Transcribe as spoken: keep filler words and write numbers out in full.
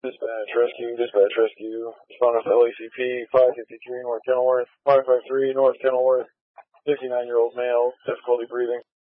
Dispatch rescue, dispatch rescue. Respond to L A C P five fifty-three North Kenilworth, five five three North Kenilworth, fifty-nine year old male, difficulty breathing.